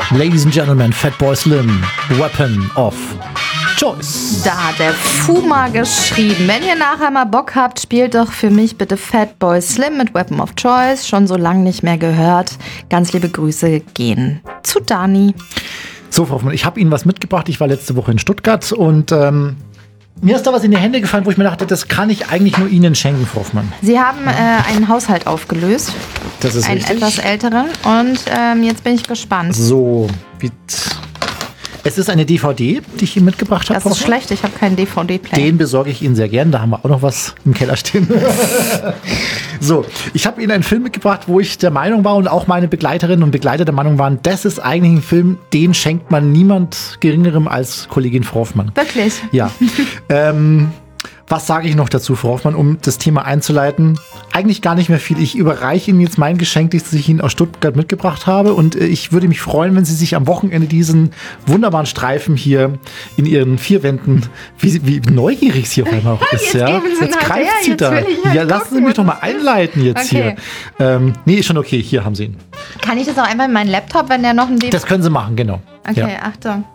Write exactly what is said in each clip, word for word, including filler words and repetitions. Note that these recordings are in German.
Ladies and Gentlemen, Fatboy Slim, Weapon of Choice. Da hat der Fuma geschrieben. Wenn ihr nachher mal Bock habt, spielt doch für mich bitte Fatboy Slim mit Weapon of Choice. Schon so lange nicht mehr gehört. Ganz liebe Grüße gehen zu Dani. So, Frau Hoffmann, ich habe Ihnen was mitgebracht. Ich war letzte Woche in Stuttgart und ähm, mir ist da was in die Hände gefallen, wo ich mir dachte, das kann ich eigentlich nur Ihnen schenken, Frau Hoffmann. Sie haben äh, einen Haushalt aufgelöst. Das ist einen richtig. etwas älteren. Und ähm, jetzt bin ich gespannt. So, wie... Es ist eine D V D, die ich Ihnen mitgebracht habe. Das ist schlecht, ich habe keinen D V D-Player. Den besorge ich Ihnen sehr gern, da haben wir auch noch was im Keller stehen. So, ich habe Ihnen einen Film mitgebracht, wo ich der Meinung war und auch meine Begleiterinnen und Begleiter der Meinung waren, das ist eigentlich ein Film, den schenkt man niemand Geringerem als Kollegin Frau Hoffmann. Wirklich? Ja. ähm, was sage ich noch dazu, Frau Hoffmann, um das Thema einzuleiten? Eigentlich gar nicht mehr viel. Ich überreiche Ihnen jetzt mein Geschenk, das ich Ihnen aus Stuttgart mitgebracht habe. Und äh, ich würde mich freuen, wenn Sie sich am Wochenende diesen wunderbaren Streifen hier in Ihren vier Wänden, wie, wie neugierig Sie auf einmal auch ist. Jetzt ja. geben Sie Jetzt nachher, greift sie jetzt da. will ich halt Ja, lassen gucken, Sie mich doch mal was das ist. einleiten jetzt Okay. hier. Ähm, nee, ist schon okay. Hier haben Sie ihn. Kann ich das auch einfach in meinen Laptop, wenn der noch ein D V D... Das können Sie machen, genau. Okay, Ja. Achtung.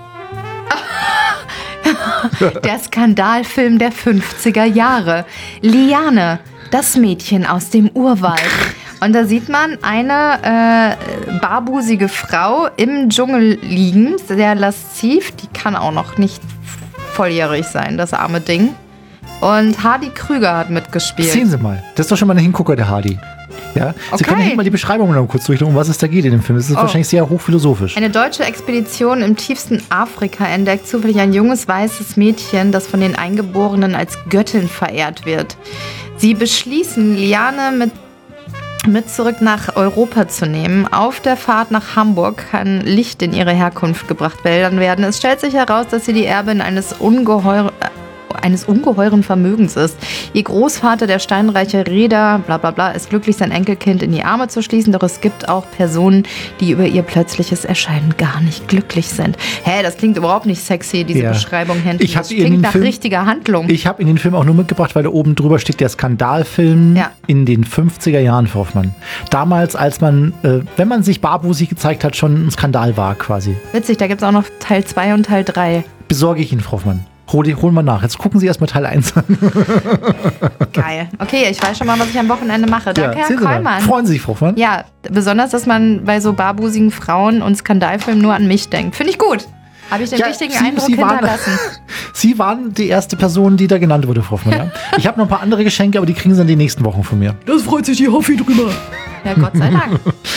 Der Skandalffilm der fünfziger Jahre. Liane, das Mädchen aus dem Urwald. Und da sieht man eine äh, barbusige Frau im Dschungel liegen, sehr lasziv. Die kann auch noch nicht volljährig sein, das arme Ding. Und Hardy Krüger hat mitgespielt. Sehen Sie mal. Das ist doch schon mal ein Hingucker, der Hardy. Ja? Sie Okay. können ja mal die Beschreibung noch kurz durchlesen, um was es da geht in dem Film. Das ist Oh. wahrscheinlich sehr hochphilosophisch. Eine deutsche Expedition im tiefsten Afrika entdeckt zufällig ein junges weißes Mädchen, das von den Eingeborenen als Göttin verehrt wird. Sie beschließen, Liane mit, mit zurück nach Europa zu nehmen. Auf der Fahrt nach Hamburg kann Licht in ihre Herkunft gebracht werden. Es stellt sich heraus, dass sie die Erbin eines ungeheuren... eines ungeheuren Vermögens ist. Ihr Großvater, der steinreiche Reeder, bla bla bla, ist glücklich, sein Enkelkind in die Arme zu schließen, doch es gibt auch Personen, die über ihr plötzliches Erscheinen gar nicht glücklich sind. Hä, das klingt überhaupt nicht sexy, diese Ja. Beschreibung hinten. Ich hab das ihr klingt den nach Film- richtiger Handlung. Ich habe in den Film auch nur mitgebracht, weil da oben drüber steht der Skandalfilm Ja. in den fünfziger Jahren, Frau Hoffmann. Damals, als man, äh, wenn man sich barbusig gezeigt hat, schon ein Skandal war quasi. Witzig, da gibt es auch noch Teil zwei und Teil drei. Besorge ich Ihnen, Frau Hoffmann. Hol, holen wir nach. Jetzt gucken Sie erstmal Teil eins an. Geil. Okay, ich weiß schon mal, was ich am Wochenende mache. Danke, Herr sehen Sie mal. Kollmann. Freuen Sie sich, Frau Hoffmann? Ja, besonders, dass man bei so barbusigen Frauen und Skandalfilmen nur an mich denkt. Finde ich gut. Habe ich den Ja, richtigen Sie- Eindruck Sie waren- hinterlassen. Sie waren die erste Person, die da genannt wurde, Frau Hoffmann. Ja? Ich habe noch ein paar andere Geschenke, aber die kriegen Sie in den nächsten Wochen von mir. Das freut sich die Hoffi drüber. Ja, Gott sei Dank.